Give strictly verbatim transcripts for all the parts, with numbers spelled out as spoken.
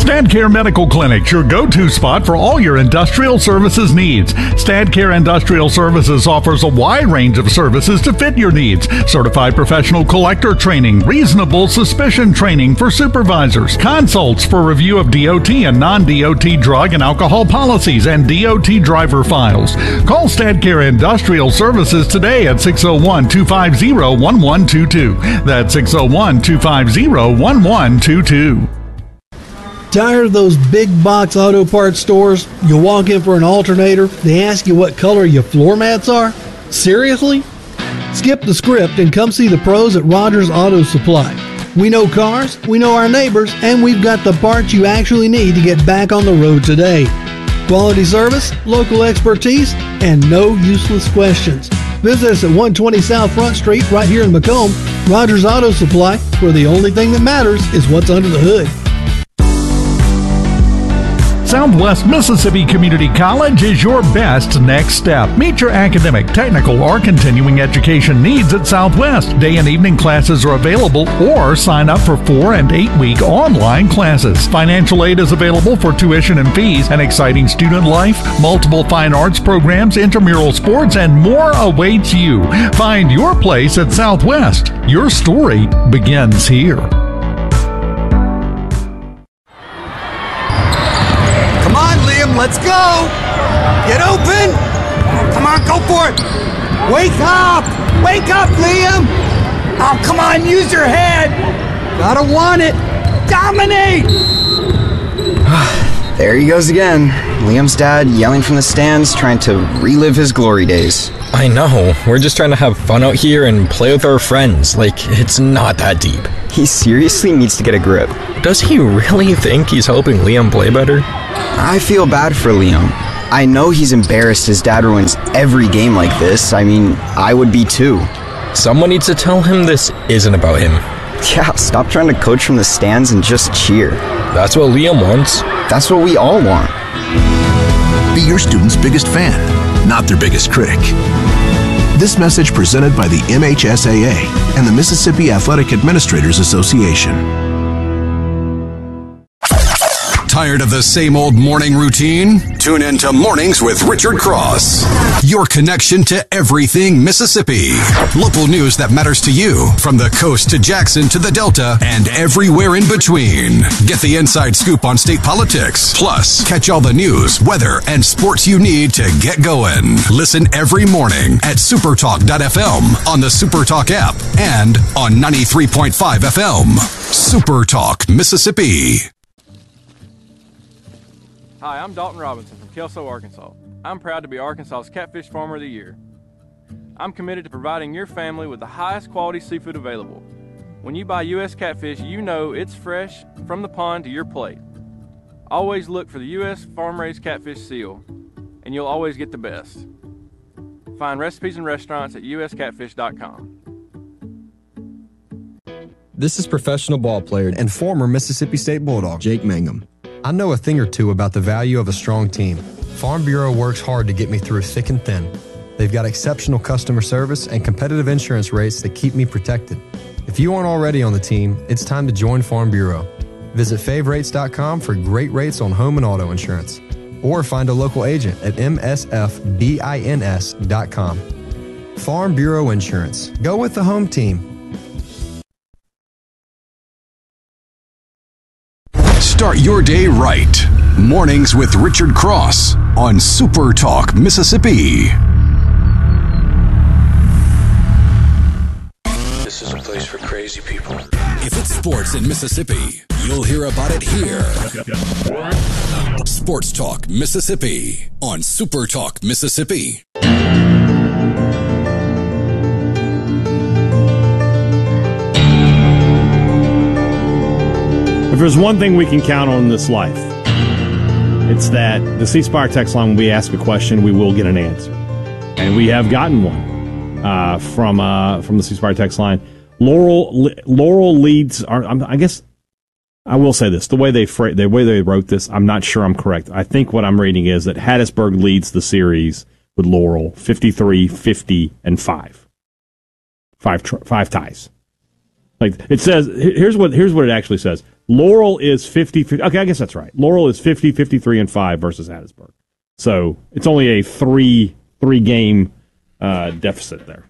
StadCare Medical Clinic, your go-to spot for all your industrial services needs. StadCare Industrial Services offers a wide range of services to fit your needs. Certified professional collector training, reasonable suspicion training for supervisors, consults for review of D O T and non-D O T drug and alcohol policies, and D O T driver files. Call StadCare Industrial Services today at six oh one, two five oh, one one two two. That's six oh one, two five oh, one one two two. Tired of those big box auto parts stores? You walk in for an alternator, they ask you what color your floor mats are? Seriously? Skip the script and come see the pros at Rogers Auto Supply. We know cars, we know our neighbors, and we've got the parts you actually need to get back on the road today. Quality service, local expertise, and no useless questions. Visit us at one twenty South Front Street right here in Macomb. Rogers Auto Supply, where the only thing that matters is what's under the hood. Southwest Mississippi Community College is your best next step. Meet your academic, technical, or continuing education needs at Southwest. Day and evening classes are available, or sign up for four and eight week online classes. Financial aid is available for tuition and fees, an exciting student life, multiple fine arts programs, intramural sports, and more awaits you. Find your place at Southwest. Your story begins here. Let's go! Get open! Come on, go for it! Wake up! Wake up, Liam! Oh, come on, use your head! Gotta want it! Dominate! There he goes again. Liam's dad yelling from the stands, trying to relive his glory days. I know. We're just trying to have fun out here and play with our friends. Like, it's not that deep. He seriously needs to get a grip. Does he really think he's helping Liam play better? I feel bad for Liam. I know he's embarrassed his dad ruins every game like this. I mean, I would be too. Someone needs to tell him this isn't about him. Yeah, stop trying to coach from the stands and just cheer. That's what Liam wants. That's what we all want. Be your student's biggest fan, not their biggest critic. This message presented by the M H S A A and the Mississippi Athletic Administrators Association. Tired of the same old morning routine? Tune in to Mornings with Richard Cross. Your connection to everything Mississippi. Local news that matters to you, from the coast to Jackson to the Delta and everywhere in between. Get the inside scoop on state politics. Plus, catch all the news, weather, and sports you need to get going. Listen every morning at supertalk dot f m, on the Supertalk app, and on ninety-three point five F M. Supertalk, Mississippi. Hi, I'm Dalton Robinson from Kelso, Arkansas. I'm proud to be Arkansas's Catfish Farmer of the Year. I'm committed to providing your family with the highest quality seafood available. When you buy U S catfish, you know it's fresh from the pond to your plate. Always look for the U S farm-raised catfish seal, and you'll always get the best. Find recipes and restaurants at u s catfish dot com. This is professional ball player and former Mississippi State Bulldog, Jake Mangum. I know a thing or two about the value of a strong team. Farm Bureau works hard to get me through thick and thin. They've got exceptional customer service and competitive insurance rates that keep me protected. If you aren't already on the team, it's time to join Farm Bureau. Visit fave rates dot com for great rates on home and auto insurance. Or find a local agent at m s f bins dot com. Farm Bureau Insurance. Go with the home team. Start your day right. Mornings with Richard Cross on Super Talk, Mississippi. This is a place for crazy people. If it's sports in Mississippi, you'll hear about it here. Sports Talk Mississippi on Super Talk Mississippi. If there's one thing we can count on in this life, it's that the C Spire text line, when we ask a question, we will get an answer. And we have gotten one uh, from uh, from the C Spire text line. Laurel Laurel leads, are, I guess, I will say this, the way they fra- the way they wrote this, I'm not sure I'm correct. I think what I'm reading is that Hattiesburg leads the series with Laurel, fifty-three, fifty, and five. Five, tr- five ties. Like it says, here's what here's what it actually says. Laurel is fifty, fifty. Okay, I guess that's right. Laurel is fifty, fifty-three, and five versus Hattiesburg. So it's only a three three game uh, deficit there.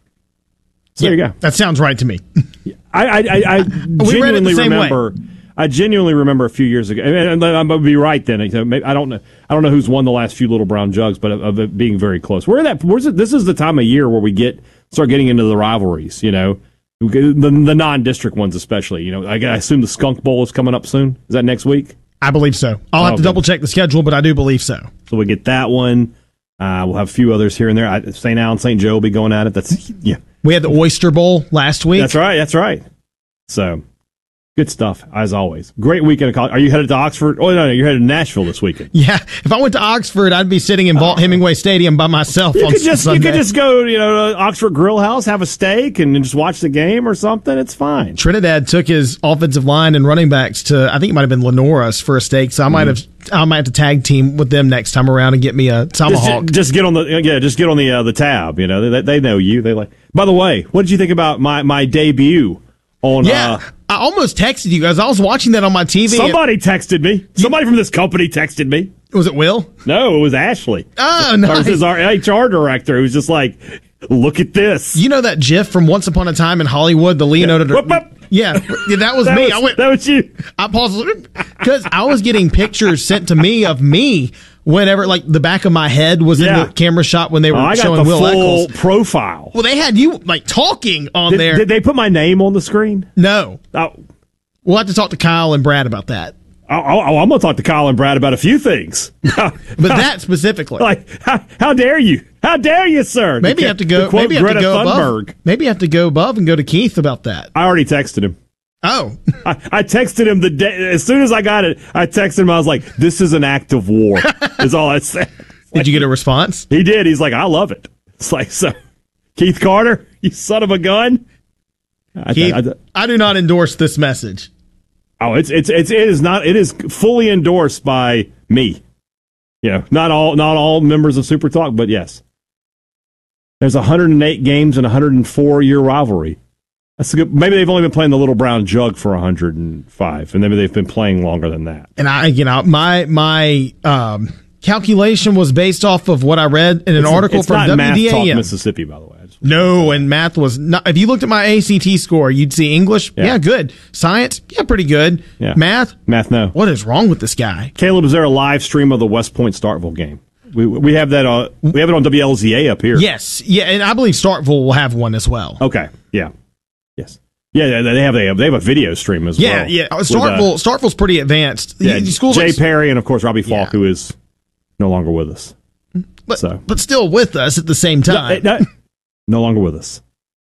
So yeah, there you go. That sounds right to me. I, I, I, I genuinely remember. Way. I genuinely remember a few years ago, and I'm going to be right then. I don't know. I don't know who's won the last few Little Brown Jugs, but of, of it being very close. Where that? Where's it? This is the time of year where we get start getting into the rivalries. You know, the, the non-district ones especially. You know, I, I assume the Skunk Bowl is coming up soon. Is that next week? I believe so. I'll have oh, to double check the schedule, but I do believe so. So we get that one. Uh, we'll have a few others here and there. Saint Al and Saint Joe will be going at it. That's yeah. We had the Oyster Bowl last week. That's right. That's right. So. Good stuff, as always. Great weekend of college. Are you headed to Oxford? Oh, no, no, you're headed to Nashville this weekend. Yeah, if I went to Oxford, I'd be sitting in Vaught Hemingway Stadium by myself you on could just, Sunday. You could just go, you know, to Oxford Grill House, have a steak, and just watch the game or something. It's fine. Trinidad took his offensive line and running backs to, I think it might have been Lenora's for a steak, so I might have I might have to tag team with them next time around and get me a tomahawk. Just, just get on the yeah, just get on the uh, the tab. You know, they, they know you. They like. By the way, what did you think about my my debut on? Yeah. Uh, I almost texted you guys. I was watching that on my T V. Somebody texted me. Somebody from this company texted me. Was it Will? No, it was Ashley. Oh, nice. Or it was our H R director who's just like, look at this. You know that GIF from Once Upon a Time in Hollywood, the Leonardo... Yeah, whoop, whoop. yeah, yeah that was that me. Was, I went, that was you. I paused because I was getting pictures sent to me of me whenever, like, the back of my head was yeah. in the camera shot when they were oh, I showing got the Will full Eccles. profile. Well, they had you, like, talking on did, there. Did they put my name on the screen? No. Oh. We'll have to talk to Kyle and Brad about that. Oh, oh, I'm going to talk to Kyle and Brad about a few things. But that specifically. Like, how, how dare you? How dare you, sir? Maybe you have to go, maybe you have to go above. Maybe you have to go above and go to Keith about that. I already texted him. Oh. I, I texted him the day, as soon as I got it, I texted him, I was like, this is an act of war, is all I said. Did like, you get a response? He did. He's like, I love it. It's like, so, Keith Carter, you son of a gun. Keith, I, I, I do not endorse this message. Oh, it's it's it's it is not it is fully endorsed by me. Yeah, not all not all members of Super Talk, but yes. There's one hundred eight games and a one hundred four year rivalry. That's a good. Maybe they've only been playing the Little Brown Jug for one hundred five, and maybe they've been playing longer than that. And I, you know, my my um, calculation was based off of what I read in an it's, article it's from not W D A M. Math Talk Mississippi, by the way. No, and math was not. If you looked at my A C T score, you'd see English, yeah, yeah good. Science, yeah, pretty good. Yeah. Math, math, no. What is wrong with this guy? Caleb, is there a live stream of the West Point Starkville game? We we have that. Uh, we have it on W L Z A up here. Yes, yeah, and I believe Starkville will have one as well. Okay, yeah, yes, yeah. They have they have they have a video stream as yeah, well. Yeah, yeah. Starkville uh, Starkville's pretty advanced. Yeah, schools Jay like, Perry and of course Robbie Falk, yeah. who is no longer with us. But so. but still with us at the same time. No, no, no longer with us.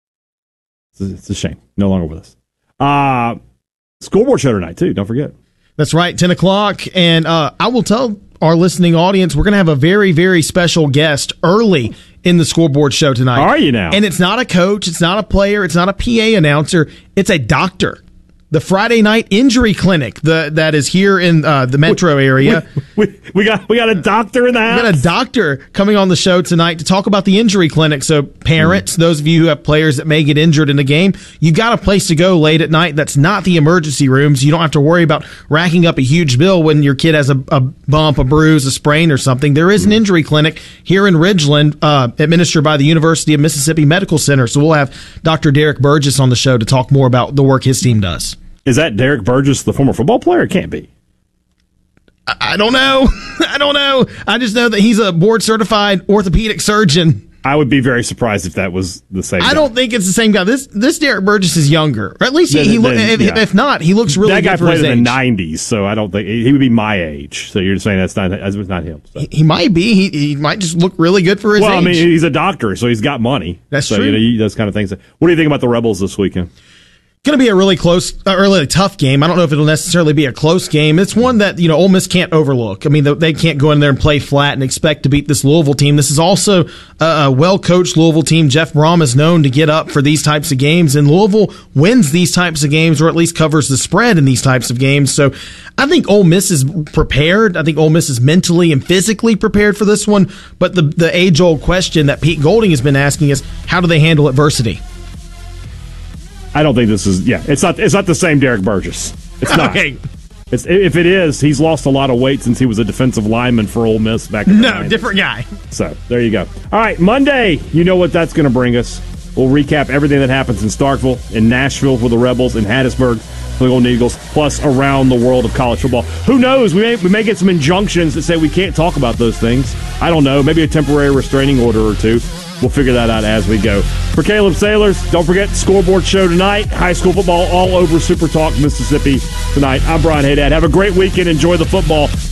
It's a shame. No longer with us. Uh, scoreboard show tonight, too. Don't forget. That's right. ten o'clock. And uh, I will tell our listening audience, we're going to have a very, very special guest early in the scoreboard show tonight. Are you now? And it's not a coach. It's not a player. It's not a P A announcer. It's a doctor. The Friday Night Injury Clinic the, that is here in uh, the metro area. We, we, we got we got a doctor in the house. We got a doctor coming on the show tonight to talk about the injury clinic. So parents, mm. those of you who have players that may get injured in the game, you've got a place to go late at night that's not the emergency rooms. You don't have to worry about racking up a huge bill when your kid has a, a bump, a bruise, a sprain, or something. There is an injury clinic here in Ridgeland, uh, administered by the University of Mississippi Medical Center. So we'll have Doctor Derek Burgess on the show to talk more about the work his team does. Is that Derek Burgess, the former football player? It can't be. I, I don't know. I don't know. I just know that he's a board-certified orthopedic surgeon. I would be very surprised if that was the same I guy. don't think it's the same guy. This this Derek Burgess is younger. Or at least he, then, he look, then, if, yeah. if not, he looks really that good guy for played his in age. the nineties, so I don't think he would be my age. So you're saying that's not that's not him. So. He, he might be. He, he might just look really good for his well, age. Well, I mean, he's a doctor, so he's got money. That's so, true. You know, he does kind of things. What do you think about the Rebels this weekend? Going to be a really close, uh, really tough game. I don't know if it'll necessarily be a close game. It's one that, you know, Ole Miss can't overlook. I mean, they can't go in there and play flat and expect to beat this Louisville team. This is also a, a well-coached Louisville team. Jeff Brom is known to get up for these types of games, and Louisville wins these types of games, or at least covers the spread in these types of games. So I think Ole Miss is prepared. I think Ole Miss is mentally and physically prepared for this one. But the, the age-old question that Pete Golding has been asking is, how do they handle adversity? I don't think this is. Yeah, it's not. It's not the same Derek Burgess. It's not. Okay. It's, if it is, he's lost a lot of weight since he was a defensive lineman for Ole Miss back in the No, nineties. different guy. So, there you go. All right, Monday, you know what that's going to bring us. We'll recap everything that happens in Starkville, in Nashville for the Rebels, in Hattiesburg for the Golden Eagles, plus around the world of college football. Who knows? We may, we may get some injunctions that say we can't talk about those things. I don't know. Maybe a temporary restraining order or two. We'll figure that out as we go. For Caleb Sailors, don't forget the scoreboard show tonight. High school football all over Super Talk Mississippi tonight. I'm Brian Haydad. Have a great weekend. Enjoy the football.